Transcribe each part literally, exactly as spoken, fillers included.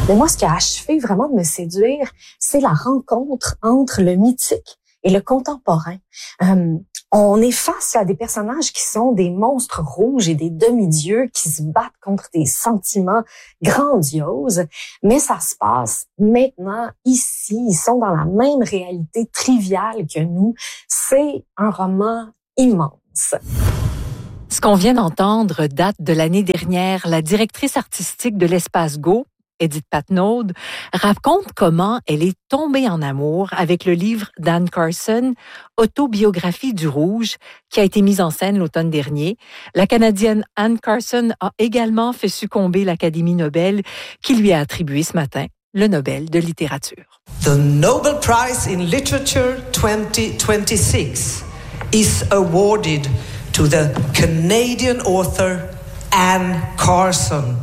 Mais moi, ce qui a achevé vraiment de me séduire, c'est la rencontre entre le mythique et le contemporain. Euh, on est face à des personnages qui sont des monstres rouges et des demi-dieux qui se battent contre des sentiments grandioses, mais ça se passe maintenant, ici. Ils sont dans la même réalité triviale que nous. C'est un roman immense. Ce qu'on vient d'entendre date de l'année dernière. La directrice artistique de l'Espace Go, Edith Patnaud, raconte comment elle est tombée en amour avec le livre d'Anne Carson, Autobiographie du Rouge, qui a été mise en scène l'automne dernier. La Canadienne Anne Carson a également fait succomber l'Académie Nobel, qui lui a attribué ce matin le Nobel de littérature. The Nobel Prize in Literature twenty twenty-six is awarded to the Canadian author Anne Carson.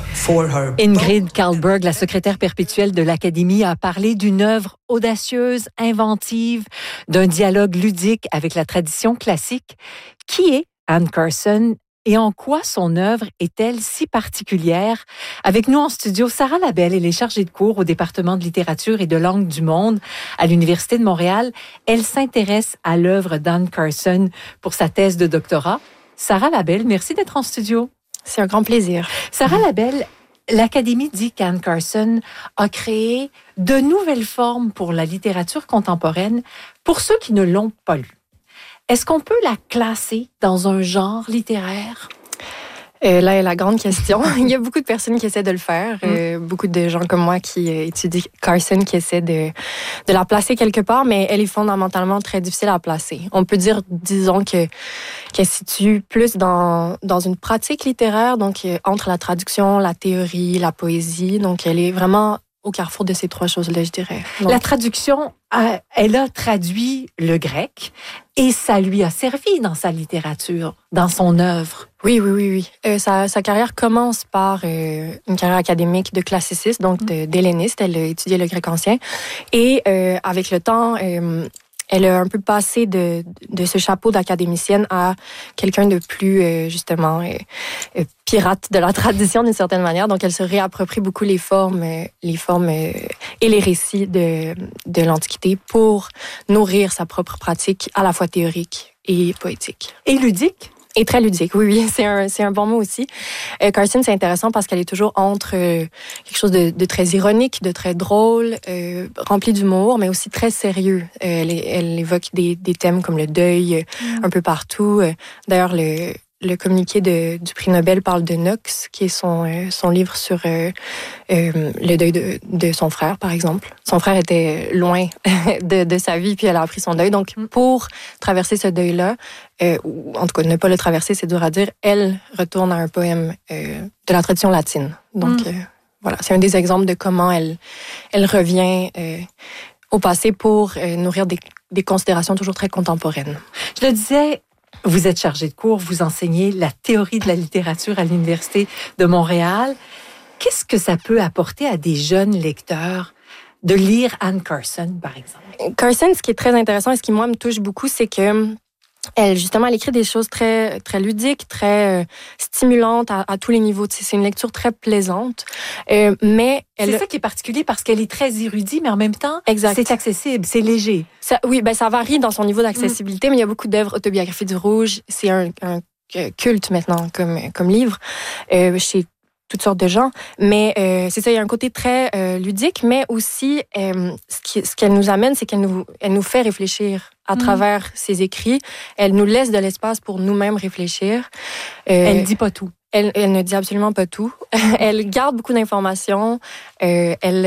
Ingrid Carlberg, la secrétaire perpétuelle de l'Académie, a parlé d'une œuvre audacieuse, inventive, d'un dialogue ludique avec la tradition classique. Qui est Anne Carson et en quoi son œuvre est-elle si particulière? Avec nous en studio, Sarah Labelle, elle est chargée de cours au département de littérature et de langue du monde à l'Université de Montréal. Elle s'intéresse à l'œuvre d'Anne Carson pour sa thèse de doctorat. Sarah Labelle, merci d'être en studio. C'est un grand plaisir. Sarah Labelle, l'Académie dit qu'Anne Carson a créé de nouvelles formes pour la littérature contemporaine pour ceux qui ne l'ont pas lue. Est-ce qu'on peut la classer dans un genre littéraire? Euh, là est la grande question. Il y a beaucoup de personnes qui essaient de le faire. Euh, beaucoup de gens comme moi qui euh, étudient Carson qui essaient de, de la placer quelque part, mais elle est fondamentalement très difficile à placer. On peut dire, disons, que qu'elle se situe plus dans, dans une pratique littéraire, donc euh, entre la traduction, la théorie, la poésie. Donc, elle est vraiment au carrefour de ces trois choses-là, je dirais. Donc, la traduction, euh, elle a traduit le grec et ça lui a servi dans sa littérature, dans son œuvre. Oui, oui, oui, oui. Euh, sa, sa carrière commence par euh, une carrière académique de classiciste, donc de, d'helléniste. Elle a étudié le grec ancien. Et euh, avec le temps, euh, elle a un peu passé de, de ce chapeau d'académicienne à quelqu'un de plus, euh, justement, euh, euh, pirate de la tradition d'une certaine manière. Donc, elle se réapproprie beaucoup les formes, euh, les formes euh, et les récits de, de l'Antiquité pour nourrir sa propre pratique à la fois théorique et poétique. Et ludique? Et très ludique, oui, oui, c'est un, c'est un bon mot aussi. Euh, Carson, c'est intéressant parce qu'elle est toujours entre euh, quelque chose de, de très ironique, de très drôle, euh, rempli d'humour, mais aussi très sérieux. Euh, elle, elle évoque des, des thèmes comme le deuil mmh. un peu partout. D'ailleurs, le, le communiqué de, du prix Nobel parle de Knox, qui est son, euh, son livre sur euh, euh, le deuil de, de son frère, par exemple. Son frère était loin de, de sa vie, puis elle a appris son deuil. Donc, pour traverser ce deuil-là, euh, ou en tout cas, ne pas le traverser, c'est dur à dire, elle retourne à un poème euh, de la tradition latine. Donc, mm. euh, voilà, c'est un des exemples de comment elle, elle revient euh, au passé pour euh, nourrir des, des considérations toujours très contemporaines. Je le disais, vous êtes chargé de cours, vous enseignez la théorie de la littérature à l'Université de Montréal. Qu'est-ce que ça peut apporter à des jeunes lecteurs de lire Anne Carson, par exemple? Carson, ce qui est très intéressant et ce qui, moi, me touche beaucoup, c'est que elle, justement, elle écrit des choses très, très ludiques, très euh, stimulantes à, à tous les niveaux. C'est une lecture très plaisante. Euh, mais elle... C'est ça qui est particulier parce qu'elle est très érudite, mais en même temps, exact. C'est accessible, c'est léger. Ça, oui, ben ça varie dans son niveau d'accessibilité, mmh. mais il y a beaucoup d'œuvres. Autobiographie du Rouge, c'est un, un culte maintenant comme, comme livre euh, chez toutes sortes de gens. Mais euh, c'est ça, il y a un côté très euh, ludique, mais aussi, euh, ce, qui, ce qu'elle nous amène, c'est qu'elle nous, elle nous fait réfléchir à mmh. travers ses écrits. Elle nous laisse de l'espace pour nous-mêmes réfléchir. Euh, elle ne dit pas tout. Elle, elle ne dit absolument pas tout. Elle garde beaucoup d'informations. Euh, elle,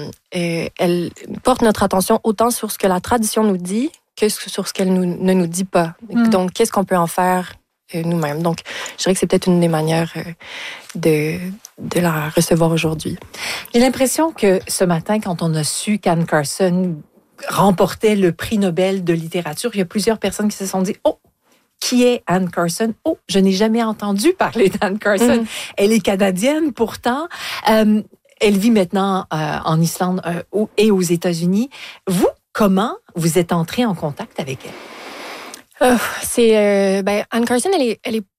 euh, elle porte notre attention autant sur ce que la tradition nous dit que sur ce qu'elle nous, ne nous dit pas. Mmh. Donc, qu'est-ce qu'on peut en faire nous-mêmes. Donc, je dirais que c'est peut-être une des manières de, de la recevoir aujourd'hui. J'ai l'impression que ce matin, quand on a su qu'Anne Carson remportait le prix Nobel de littérature, il y a plusieurs personnes qui se sont dit « Oh, qui est Anne Carson? Oh, je n'ai jamais entendu parler d'Anne Carson. Mm. Elle est canadienne pourtant. Euh, elle vit maintenant euh, en Islande euh, et aux États-Unis. Vous, comment vous êtes entré en contact avec elle? Oh, c'est euh, ben Anne Carson, elle est, elle est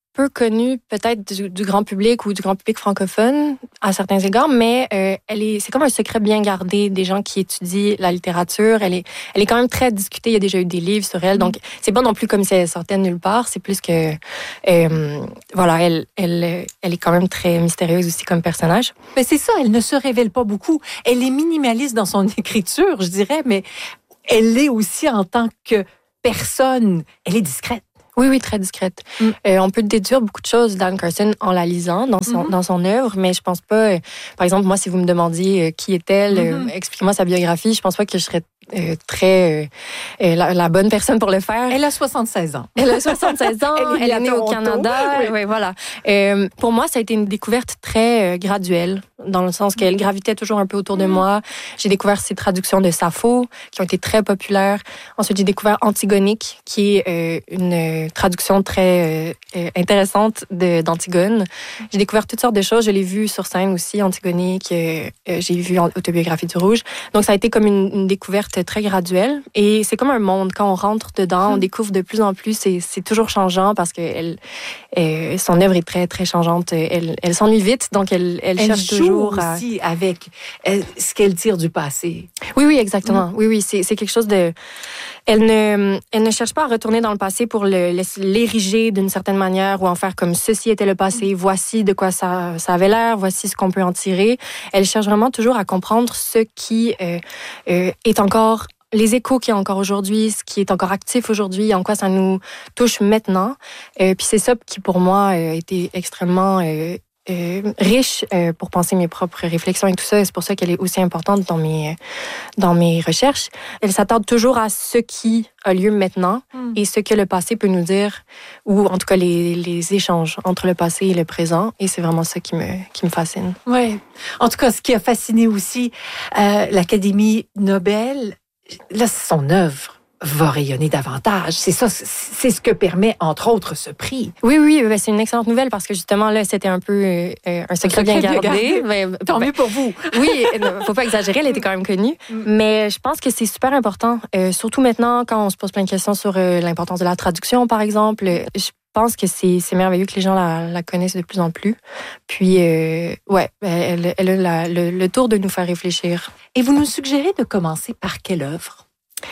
peu connue peut-être du, du grand public ou du grand public francophone à certains égards, mais euh, elle est, c'est comme un secret bien gardé des gens qui étudient la littérature. Elle est, elle est quand même très discutée. Il y a déjà eu des livres sur elle, donc c'est pas non plus comme si elle sortait de nulle part. C'est plus que, euh, voilà, elle, elle, elle est quand même très mystérieuse aussi comme personnage. Mais c'est ça, elle ne se révèle pas beaucoup. Elle est minimaliste dans son écriture, je dirais, mais elle l'est aussi en tant que personne. Elle est discrète. Oui, oui, très discrète. Mm. Euh, on peut déduire beaucoup de choses d'Anne Carson en la lisant dans son, mm-hmm. dans son œuvre, mais je pense pas... Euh, par exemple, moi, si vous me demandiez euh, qui est-elle, mm-hmm. euh, expliquez-moi sa biographie, je pense pas que je serais euh, très... Euh, euh, la, la bonne personne pour le faire. Elle a soixante-seize ans. Elle a soixante-seize ans, elle, elle est née au Canada. Oui, oui voilà. Euh, pour moi, ça a été une découverte très euh, graduelle, dans le sens qu'elle gravitait toujours un peu autour de mm-hmm. moi. J'ai découvert ses traductions de Sappho, qui ont été très populaires. Ensuite, j'ai découvert Antigonique, qui est euh, une traduction très euh, intéressante de, d'Antigone. J'ai découvert toutes sortes de choses. Je l'ai vue sur scène aussi, Antigonique. Euh, j'ai vu Autobiographie du Rouge. Donc, ça a été comme une, une découverte très graduelle. Et c'est comme un monde. Quand on rentre dedans, on découvre de plus en plus. C'est, c'est toujours changeant parce que elle, euh, son œuvre est très, très changeante. Elle, elle s'ennuie vite, donc elle, elle, elle cherche toujours à... aussi avec euh, ce qu'elle tire du passé. Oui, oui, exactement. Mm. Oui, oui, c'est, c'est quelque chose de... Elle ne, elle ne cherche pas à retourner dans le passé pour le, l'ériger d'une certaine manière ou en faire comme ceci était le passé, voici de quoi ça, ça avait l'air, voici ce qu'on peut en tirer. Elle cherche vraiment toujours à comprendre ce qui euh, euh, est encore, les échos qu'il y a encore aujourd'hui, ce qui est encore actif aujourd'hui, en quoi ça nous touche maintenant. Euh, puis c'est ça qui pour moi a été extrêmement... Euh, Euh, riche euh, pour penser mes propres réflexions et tout ça. C'est pour ça qu'elle est aussi importante dans mes, dans mes recherches. Elle s'attarde toujours à ce qui a lieu maintenant mm. et ce que le passé peut nous dire, ou en tout cas les, les échanges entre le passé et le présent. Et c'est vraiment ça qui me, qui me fascine. Oui. En tout cas, ce qui a fasciné aussi euh, l'Académie Nobel, là, c'est son œuvre va rayonner davantage. C'est ça, c'est ce que permet, entre autres, ce prix. Oui, oui, ben c'est une excellente nouvelle parce que justement, là, c'était un peu euh, un secret, un secret bien gardé. gardé. Ben, Tant ben, mieux pour vous. Oui, faut pas exagérer, elle était quand même connue. Mm. Mais je pense que c'est super important, euh, surtout maintenant, quand on se pose plein de questions sur euh, l'importance de la traduction, par exemple. Je pense que c'est, c'est merveilleux que les gens la, la connaissent de plus en plus. Puis, euh, ouais, elle, elle a la, le, le tour de nous faire réfléchir. Et vous nous suggérez de commencer par quelle œuvre?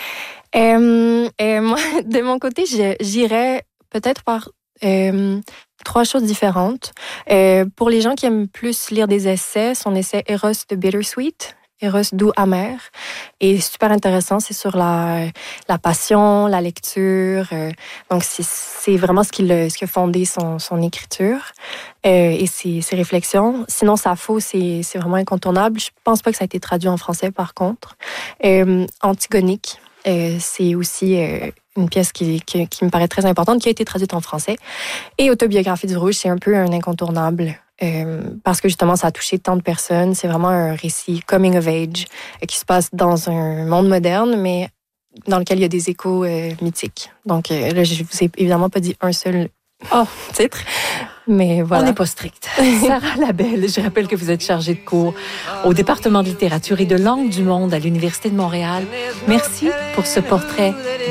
Euh, euh, moi, de mon côté, je, j'irais peut-être par euh, trois choses différentes. Euh, pour les gens qui aiment plus lire des essais, son essai Eros de Bittersweet, Eros doux amer, est super intéressant. C'est sur la, la passion, la lecture. Euh, donc, c'est, c'est vraiment ce qui, le, ce qui a fondé son, son écriture euh, et ses, ses réflexions. Sinon, Sappho, c'est, c'est vraiment incontournable. Je pense pas que ça a été traduit en français, par contre. Euh, Antigonique. Euh, c'est aussi euh, une pièce qui, qui, qui me paraît très importante, qui a été traduite en français. Et Autobiographie du Rouge, c'est un peu un incontournable euh, parce que justement, ça a touché tant de personnes. C'est vraiment un récit coming of age euh, qui se passe dans un monde moderne, mais dans lequel il y a des échos euh, mythiques. Donc euh, là, je vous ai évidemment pas dit un seul oh, titre. Mais voilà. On n'est pas strict. Sarah Labelle, je rappelle que vous êtes chargée de cours au département de littérature et de langue du monde à l'Université de Montréal. Merci pour ce portrait